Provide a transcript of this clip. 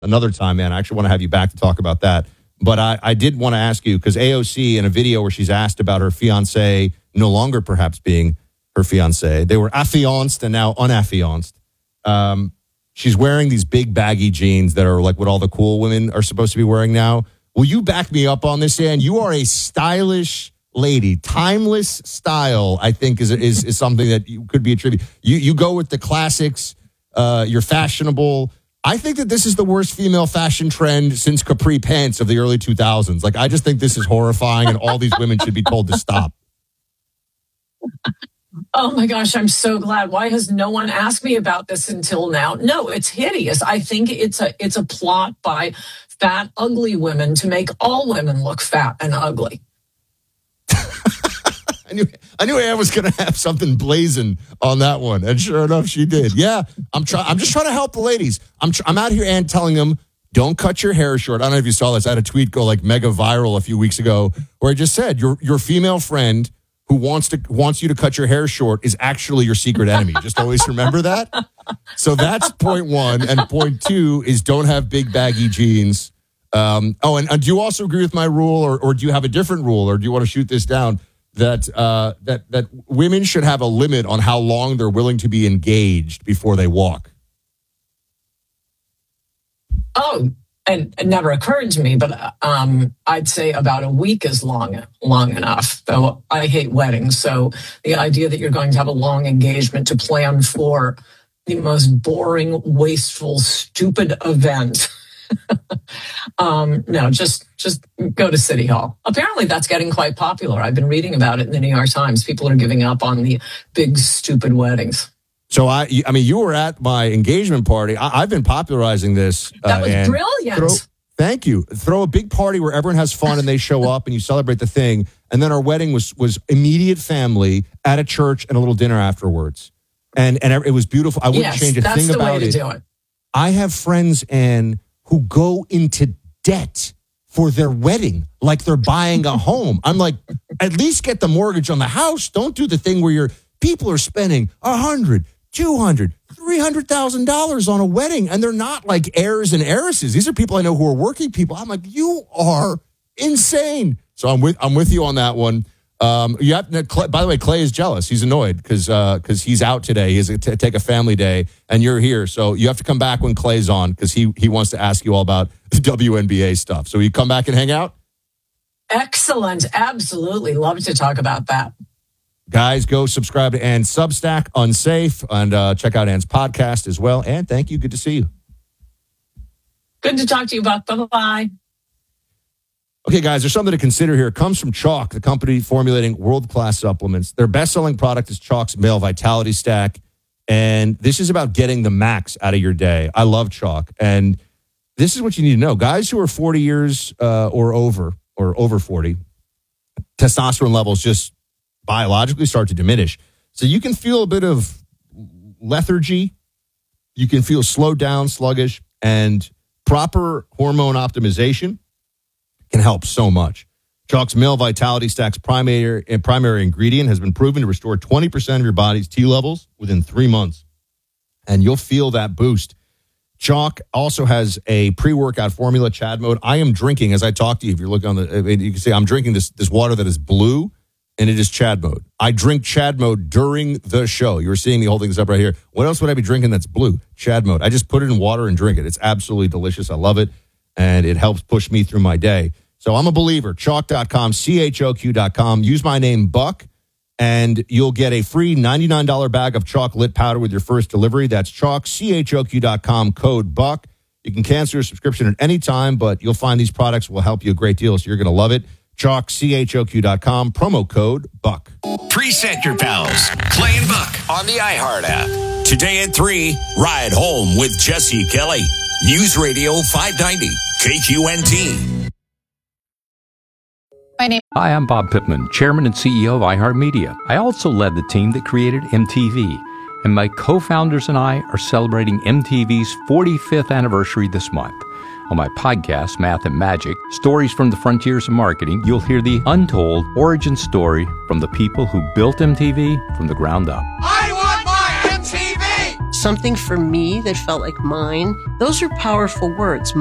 another time, man. I actually want to have you back to talk about that. But I did want to ask you, because AOC, in a video where she's asked about her fiancé no longer perhaps being her fiancé, they were affianced and now unaffianced. She's wearing these big baggy jeans that are like what all the cool women are supposed to be wearing now. Will you back me up on this, Ann? You are a stylish lady. Timeless style, I think, is something that could be attributed. You go with the classics. You're fashionable. I think that this is the worst female fashion trend since capri pants of the early 2000s. Like, I just think this is horrifying, and all these women should be told to stop. Oh my gosh, I'm so glad. Why has no one asked me about this until now? No, it's hideous. I think it's a plot by fat, ugly women to make all women look fat and ugly. I knew Ann was going to have something blazing on that one, and sure enough, she did. Yeah, I'm just trying to help the ladies. I'm out here, Ann, telling them, don't cut your hair short. I don't know if you saw this. I had a tweet go like mega viral a few weeks ago where I just said your female friend who wants you to cut your hair short is actually your secret enemy. Just always remember that. So that's point one, and point two is don't have big baggy jeans. And do you also agree with my rule, or do you have a different rule, or do you want to shoot this down? That women should have a limit on how long they're willing to be engaged before they walk. Oh, and it never occurred to me, but I'd say about a week is long enough. Though I hate weddings, so the idea that you're going to have a long engagement to plan for the most boring, wasteful, stupid event. No, just go to City Hall. Apparently that's getting quite popular. I've been reading about it in the New York Times. People are giving up on the big, stupid weddings. So, I mean, you were at my engagement party. I've been popularizing this. That was brilliant. Thank you. Throw a big party where everyone has fun and they show up and you celebrate the thing. And then our wedding was immediate family at a church and a little dinner afterwards. And it was beautiful. I wouldn't change a thing about it. That's the way to do it. I have friends, Ann, who go into debt for their wedding like they're buying a home. I'm like, at least get the mortgage on the house. Don't do the thing where people are spending $100,000, $200,000, $300,000 on a wedding, and they're not like heirs and heiresses. These are people I know who are working people. I'm like, you are insane. So I'm with you on that one. By the way, Clay is jealous. He's annoyed because he's out today. He has to take a family day, and you're here. So you have to come back when Clay's on because he wants to ask you all about the WNBA stuff. So you come back and hang out? Excellent. Absolutely. Love to talk about that. Guys, go subscribe to Ann's Substack, Unsafe, and check out Ann's podcast as well. Ann, thank you. Good to see you. Good to talk to you, Buck. Bye-bye. Okay, guys, there's something to consider here. It comes from Chalk, the company formulating world-class supplements. Their best-selling product is Chalk's Male Vitality Stack, and this is about getting the max out of your day. I love Chalk, and this is what you need to know. Guys who are 40 years or over 40, testosterone levels just biologically start to diminish. So you can feel a bit of lethargy. You can feel slowed down, sluggish, and proper hormone optimization can help so much. Chalk's Male Vitality Stack's primary ingredient has been proven to restore 20% of your body's T levels within 3 months. And you'll feel that boost. Chalk also has a pre-workout formula, Chad Mode. I am drinking, as I talk to you, if you're looking on you can see I'm drinking this water that is blue, and it is Chad Mode. I drink Chad Mode during the show. You're seeing me holding this up right here. What else would I be drinking that's blue? Chad Mode. I just put it in water and drink it. It's absolutely delicious. I love it, and it helps push me through my day. So I'm a believer. Chalk.com, CHOQ.com. Use my name, Buck, and you'll get a free $99 bag of Chalk Lit Powder with your first delivery. That's Chalk, CHOQ.com, code Buck. You can cancel your subscription at any time, but you'll find these products will help you a great deal, so you're going to love it. Chalk, CHOQ.com, promo code Buck. Preset your pals. Clay and Buck on the iHeart app. Today at 3, Ride Home with Jesse Kelly. News Radio 590, KQNT. Hi, I'm Bob Pittman, Chairman and CEO of iHeartMedia. I also led the team that created MTV, and my co-founders and I are celebrating MTV's 45th anniversary this month. On my podcast, Math and Magic, Stories from the Frontiers of Marketing, you'll hear the untold origin story from the people who built MTV from the ground up. I want my MTV! something for me that felt like mine. Those are powerful words.